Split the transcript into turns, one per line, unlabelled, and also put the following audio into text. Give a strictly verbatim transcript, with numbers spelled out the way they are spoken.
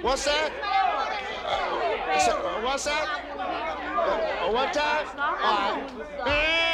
What's that? Uh, so- what's that? Uh, one time? All right.